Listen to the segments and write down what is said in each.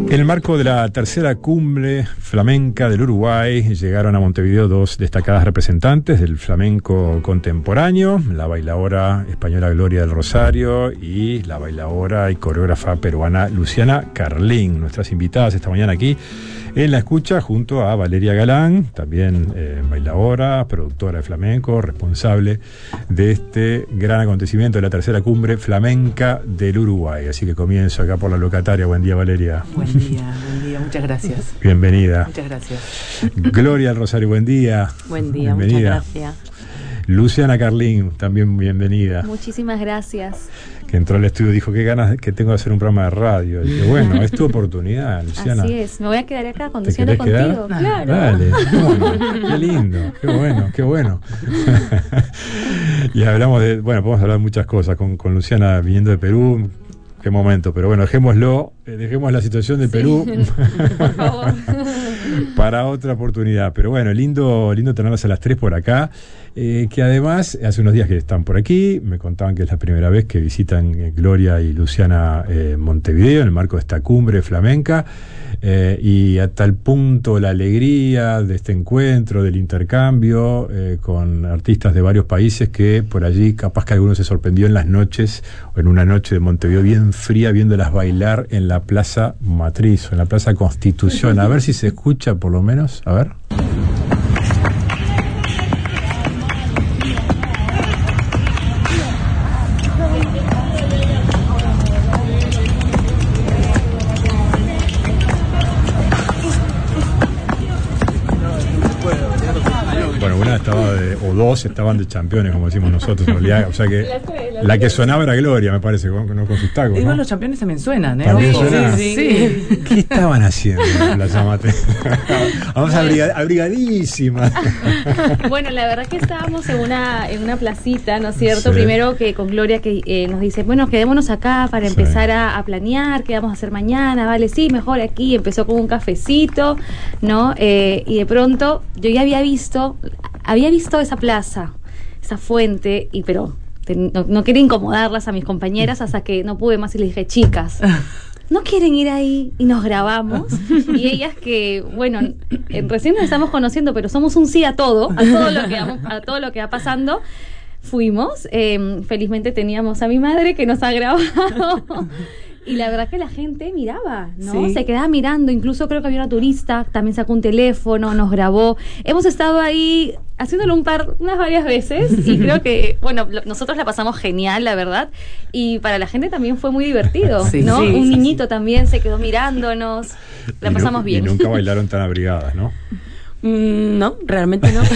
En el marco de la tercera cumbre flamenca del Uruguay llegaron a Montevideo dos destacadas representantes del flamenco contemporáneo, la bailaora española Gloria del Rosario y la bailaora y coreógrafa peruana Luciana Carlín, nuestras invitadas esta mañana aquí en la escucha junto a Valeria Galán, también bailaora, productora de flamenco, responsable de este gran acontecimiento de la tercera cumbre flamenca del Uruguay. Así que comienzo acá por la locataria. Buen día, Valeria. Buen día, muchas gracias. Bienvenida. Muchas gracias. Gloria del Rosario, buen día. Buen día, bienvenida. Muchas gracias. Luciana Carlín, también bienvenida. Muchísimas gracias. Que entró al estudio y dijo, qué ganas que tengo de hacer un programa de radio. Y dije, bueno, es tu oportunidad, Luciana. Así es, me voy a quedar acá conduciendo contigo. Claro. Dale, bueno, qué lindo, qué bueno. Y hablamos de, bueno, podemos hablar de muchas cosas con Luciana viniendo de Perú. Qué momento, pero bueno, dejemos la situación de Perú por favor. Para otra oportunidad. Pero bueno, lindo tenerlas a las tres por acá, que además hace unos días que están por aquí, me contaban que es la primera vez que visitan Gloria y Luciana Montevideo en el marco de esta cumbre flamenca, y a tal punto la alegría de este encuentro, del intercambio con artistas de varios países, que por allí capaz que alguno se sorprendió en las noches o en una noche de Montevideo bien fría viéndolas bailar en la Plaza Matriz o en la Plaza Constitución. A ver si se escucha por lo menos, a ver. Dos estaban de campeones, como decimos nosotros, en realidad. O sea que la que sonaba era Gloria, me parece, con sus tacos. Igual los campeones también suenan, ¿eh? ¿También suenan? Sí. ¿Qué estaban haciendo en la Llamate? Vamos abrigadísimas. Bueno, la verdad que estábamos en una placita, ¿no es cierto? Sí. Primero que con Gloria que nos dice, bueno, quedémonos acá para empezar a planear, qué vamos a hacer mañana, vale, sí, mejor aquí. Empezó con un cafecito, ¿no? Y de pronto yo ya había visto esa plaza, esa fuente, pero no quería incomodarlas a mis compañeras hasta que no pude más y les dije, chicas, ¿no quieren ir ahí? Y nos grabamos. Y ellas que, bueno, recién nos estamos conociendo, pero somos un sí a todo lo que va pasando. Fuimos, felizmente teníamos a mi madre que nos ha grabado. Y la verdad que la gente miraba, ¿no? Sí. Se quedaba mirando, incluso creo que había una turista, también sacó un teléfono, nos grabó. Hemos estado ahí haciéndolo unas varias veces y creo que, bueno, nosotros la pasamos genial, la verdad, y para la gente también fue muy divertido, sí, ¿no? Sí, un niñito también se quedó mirándonos, la pasamos bien. Y nunca bailaron tan abrigadas, ¿no? No, realmente no.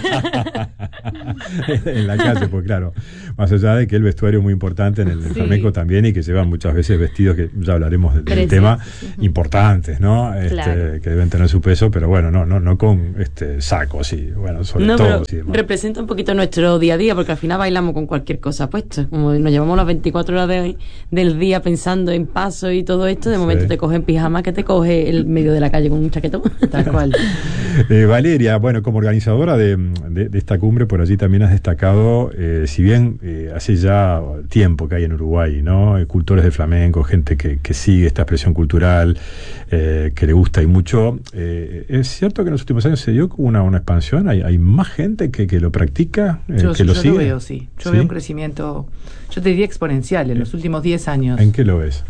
En la calle, pues claro, más allá de que el vestuario es muy importante en el flamenco también, y que llevan muchas veces vestidos, que ya hablaremos del tema, importantes, ¿no? Claro. Que deben tener su peso, pero bueno, no con sacos y bueno, sobre todo. Sí, representa un poquito nuestro día a día, porque al final bailamos con cualquier cosa puesta, como nos llevamos las 24 horas del día pensando en paso y todo esto, de momento te coge en pijama, que te coge el medio de la calle con un chaquetón. Tal cual. Valeria, bueno, como organizadora de esta cumbre, por allí también has destacado, si bien hace ya tiempo que hay en Uruguay, ¿no? Cultores de flamenco, gente que sigue esta expresión cultural, que le gusta y mucho. Es cierto que en los últimos años se dio como una expansión, hay más gente que lo practica, que lo sigue. Yo lo veo, sí. Yo veo un crecimiento, yo te diría exponencial, en los últimos 10 años. ¿En qué lo ves?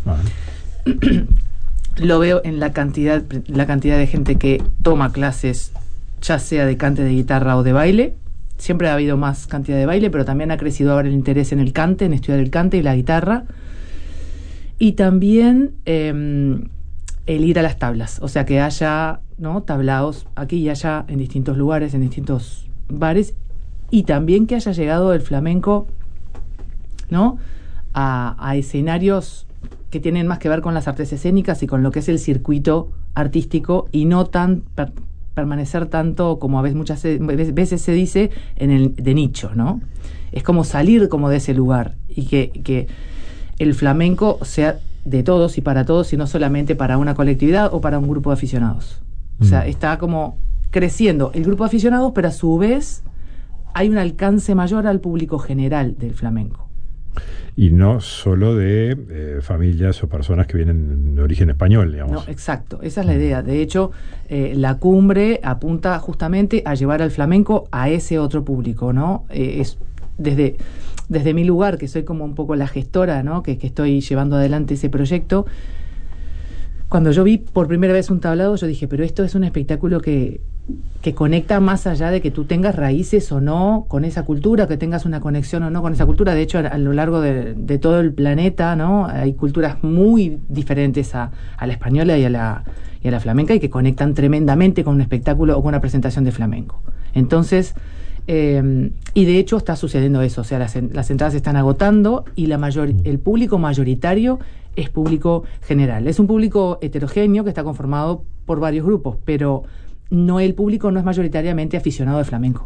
Lo veo en la cantidad de gente que toma clases, ya sea de cante, de guitarra o de baile. Siempre ha habido más cantidad de baile, pero también ha crecido ahora el interés en el cante, en estudiar el cante y la guitarra. Y también el ir a las tablas, o sea, que haya, ¿no?, tablaos aquí y allá en distintos lugares, en distintos bares, y también que haya llegado el flamenco, ¿no?, a escenarios que tienen más que ver con las artes escénicas y con lo que es el circuito artístico, y no permanecer tanto como a veces muchas veces se dice en el de nicho, ¿no? Es como salir como de ese lugar, y que el flamenco sea de todos y para todos, y no solamente para una colectividad o para un grupo de aficionados. O sea, está como creciendo el grupo de aficionados, pero a su vez hay un alcance mayor al público general del flamenco. Y no solo de familias o personas que vienen de origen español, digamos. No, exacto, esa es la idea. De hecho, la cumbre apunta justamente a llevar al flamenco a ese otro público, ¿no? Es desde mi lugar, que soy como un poco la gestora, ¿no? Que estoy llevando adelante ese proyecto. Cuando yo vi por primera vez un tablado, yo dije, pero esto es un espectáculo que conecta más allá de que tú tengas raíces o no con esa cultura, que tengas una conexión o no con esa cultura. De hecho, a lo largo de todo el planeta, ¿no? Hay culturas muy diferentes a la española y a la flamenca, y que conectan tremendamente con un espectáculo o con una presentación de flamenco. Entonces, y de hecho está sucediendo eso, o sea, las entradas se están agotando y el público mayoritario es público general. Es un público heterogéneo que está conformado por varios grupos, pero el público no es mayoritariamente aficionado al flamenco.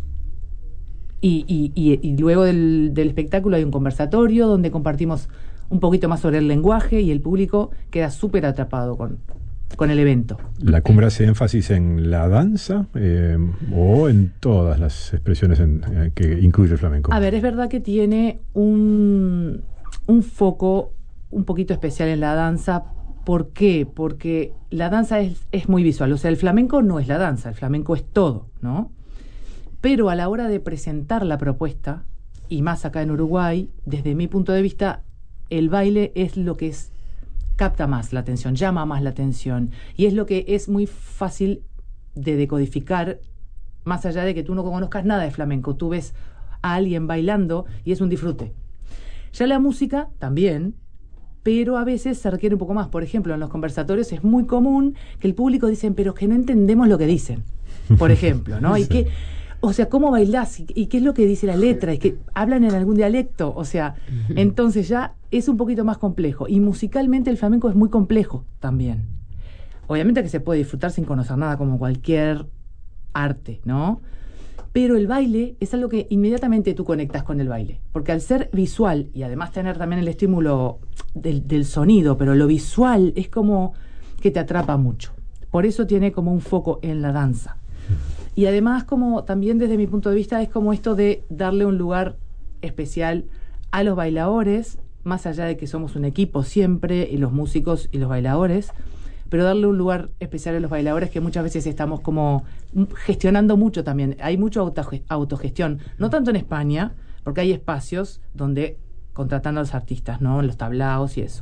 Y luego del espectáculo hay un conversatorio donde compartimos un poquito más sobre el lenguaje y el público queda súper atrapado con el evento. ¿La cumbre hace énfasis en la danza o en todas las expresiones que incluye el flamenco? A ver, es verdad que tiene un foco un poquito especial en la danza. ¿Por qué? Porque la danza es muy visual. O sea, el flamenco no es la danza, el flamenco es todo, ¿no? Pero a la hora de presentar la propuesta, y más acá en Uruguay, desde mi punto de vista, el baile es lo que capta más la atención, llama más la atención, y es lo que es muy fácil de decodificar, más allá de que tú no conozcas nada de flamenco. Tú ves a alguien bailando y es un disfrute. Ya la música también, pero a veces se requiere un poco más. Por ejemplo, en los conversatorios es muy común que el público dicen, pero es que no entendemos lo que dicen, por ejemplo, ¿no? Y que, o sea, ¿cómo bailás? ¿Y qué es lo que dice la letra? Es que hablan en algún dialecto, o sea, entonces ya es un poquito más complejo. Y musicalmente el flamenco es muy complejo también. Obviamente que se puede disfrutar sin conocer nada, como cualquier arte, ¿no? Pero el baile es algo que inmediatamente tú conectas con el baile, porque al ser visual y además tener también el estímulo del sonido, pero lo visual es como que te atrapa mucho. Por eso tiene como un foco en la danza. Y además, como también desde mi punto de vista, es como esto de darle un lugar especial a los bailadores, más allá de que somos un equipo siempre, y los músicos y los bailadores, pero darle un lugar especial a los bailadores, que muchas veces estamos como gestionando mucho también. Hay mucha autogestión, no tanto en España, porque hay espacios donde contratan a los artistas, ¿no? Los tablaos y eso.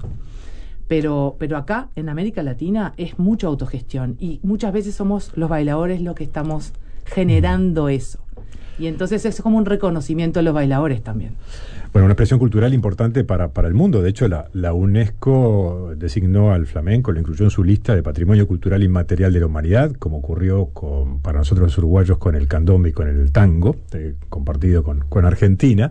Pero acá, en América Latina, es mucha autogestión, y muchas veces somos los bailadores los que estamos generando eso. Y entonces es como un reconocimiento a los bailadores también. Bueno, una expresión cultural importante para el mundo. De hecho, la UNESCO designó al flamenco, lo incluyó en su lista de Patrimonio Cultural Inmaterial de la Humanidad, como ocurrió para nosotros los uruguayos con el candombe y con el tango, compartido con Argentina,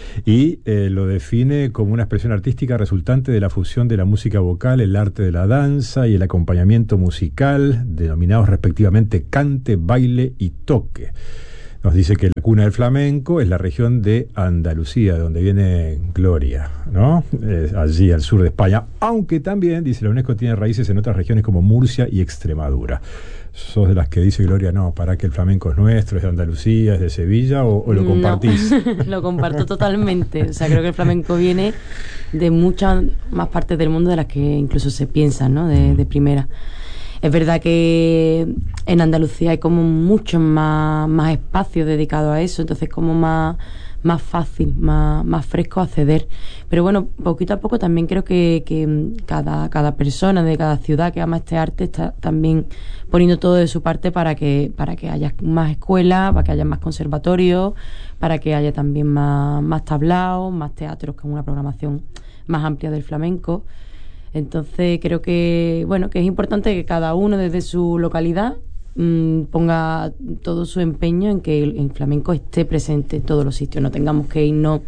y lo define como una expresión artística resultante de la fusión de la música vocal, el arte de la danza y el acompañamiento musical, denominados respectivamente cante, baile y toque. Nos dice que la cuna del flamenco es la región de Andalucía, de donde viene Gloria, ¿no? Allí al sur de España, aunque también, dice la UNESCO, tiene raíces en otras regiones como Murcia y Extremadura. ¿Sos de las que dice Gloria, no, para que el flamenco es nuestro, es de Andalucía, es de Sevilla, o lo compartís? No, lo comparto totalmente. O sea, creo que el flamenco viene de muchas más partes del mundo de las que incluso se piensan, ¿no? De primera. Es verdad que en Andalucía hay como mucho más espacio dedicado a eso, entonces como más fácil, más fresco acceder. Pero bueno, poquito a poco también creo que cada persona de cada ciudad que ama este arte está también poniendo todo de su parte para que haya más escuelas, para que haya más conservatorios, para que haya también más tablaos, más teatros con una programación más amplia del flamenco. Entonces creo que es importante que cada uno desde su localidad ponga todo su empeño en que el flamenco esté presente en todos los sitios, no tengamos que ir, no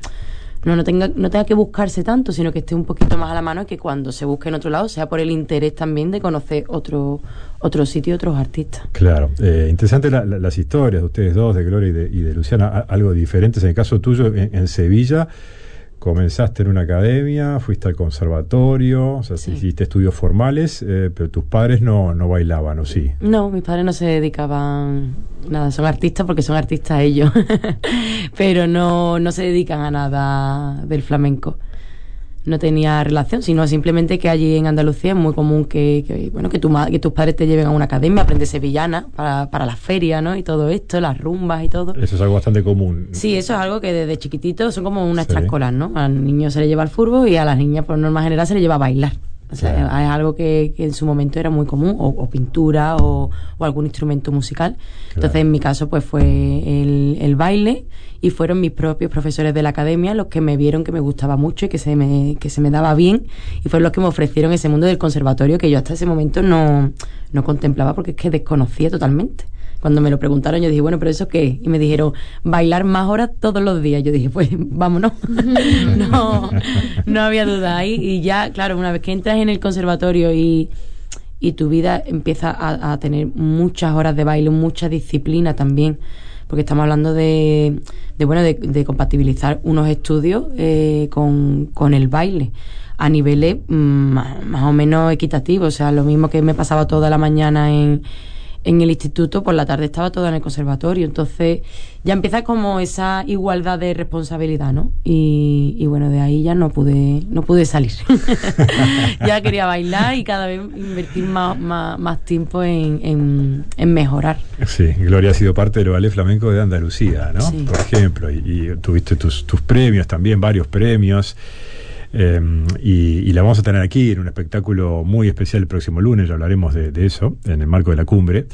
tenga que buscarse tanto, sino que esté un poquito más a la mano, y que cuando se busque en otro lado sea por el interés también de conocer otro sitio, otros artistas. Claro, interesante las historias de ustedes dos, de Gloria y de Luciana, algo diferentes. En el caso tuyo, en Sevilla, comenzaste en una academia, fuiste al conservatorio, o sea, Sí. hiciste estudios formales, pero tus padres no bailaban, ¿o sí? No, mis padres no se dedicaban nada, son artistas porque son artistas ellos, pero no se dedican a nada del flamenco. No tenía relación, sino simplemente que allí en Andalucía es muy común que tus padres te lleven a una academia, aprendes sevillana para las ferias, ¿no? Y todo esto, las rumbas y todo. Eso es algo bastante común. Sí, eso es algo que desde chiquitito son como unas Sí. extraescolar, ¿no? A los niños se les lleva al fútbol y a las niñas por norma general se les lleva a bailar. O sea, Claro. es algo que en su momento era muy común, o pintura o algún instrumento musical. Entonces, en mi caso, pues fue el baile, y fueron mis propios profesores de la academia los que me vieron que me gustaba mucho y que se me daba bien, y fueron los que me ofrecieron ese mundo del conservatorio que yo hasta ese momento no contemplaba, porque es que desconocía totalmente. Cuando me lo preguntaron, yo dije, bueno, ¿pero eso qué es? Y me dijeron, bailar más horas todos los días. Yo dije, pues, vámonos. no había duda ahí. Y ya, claro, una vez que entras en el conservatorio y tu vida empieza a tener muchas horas de baile, mucha disciplina también, porque estamos hablando de compatibilizar unos estudios con el baile a niveles más o menos equitativos. O sea, lo mismo que me pasaba toda la mañana en el instituto, por la tarde estaba toda en el conservatorio. Entonces ya empieza como esa igualdad de responsabilidad, ¿no? Y bueno, de ahí ya no pude salir. Ya quería bailar y cada vez invertir más tiempo en mejorar. Sí, Gloria ha sido parte del ballet flamenco de Andalucía, ¿no? Sí. Por ejemplo, y tuviste tus premios también, varios premios. Y la vamos a tener aquí en un espectáculo muy especial el próximo lunes, ya hablaremos de eso, en el marco de la cumbre.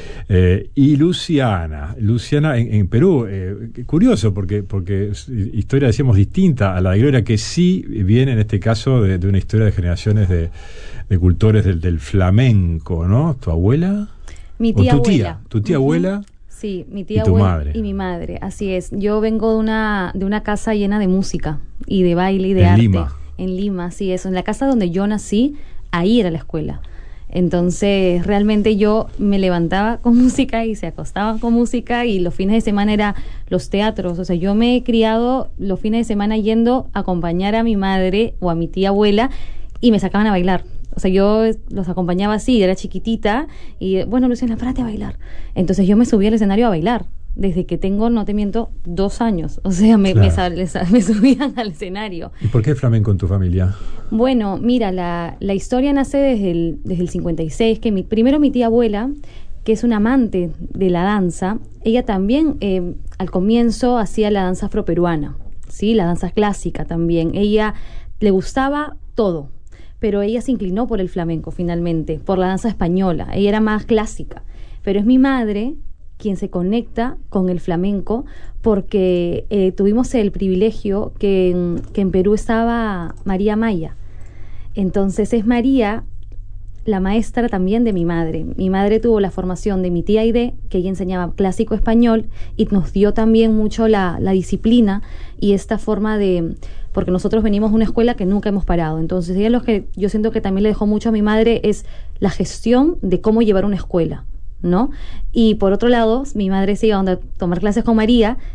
Y Luciana en Perú, curioso, porque historia, decíamos, distinta a la de Gloria, que sí viene en este caso de una historia de generaciones de cultores del flamenco, ¿no? ¿Tu abuela? Mi tía ¿O tu tía? abuela. ¿Tu tía abuela? Sí, mi tía ¿Y tu abuela madre? y mi madre, así es. Yo vengo de una casa llena de música y de baile y de En arte. Lima. En Lima, sí, eso. En la casa donde yo nací, ahí era la escuela. Entonces, realmente yo me levantaba con música y se acostaba con música, y los fines de semana era los teatros. O sea, yo me he criado los fines de semana yendo a acompañar a mi madre o a mi tía abuela, y me sacaban a bailar. O sea, yo los acompañaba así, era chiquitita, y bueno, Luciana, párate a bailar. Entonces yo me subí al escenario a bailar, desde que tengo, no te miento, 2 años. O sea, me subían al escenario. ¿Y por qué el flamenco en tu familia? Bueno, mira, la historia nace desde el 56, que primero mi tía abuela, que es una amante de la danza, ella también al comienzo hacía la danza afroperuana, ¿sí? La danza clásica también. Ella le gustaba todo, pero ella se inclinó por el flamenco finalmente, por la danza española. Ella era más clásica, pero es mi madre quien se conecta con el flamenco, porque tuvimos el privilegio que en Perú estaba María Maya. Entonces es María la maestra también de mi madre. Mi madre tuvo la formación de mi tía Aide, que ella enseñaba clásico español, y nos dio también mucho la disciplina y esta forma de... porque nosotros venimos de una escuela que nunca hemos parado. Entonces ella, lo que yo siento que también le dejó mucho a mi madre es la gestión de cómo llevar una escuela, ¿no? Y por otro lado, mi madre se iba a tomar clases con María,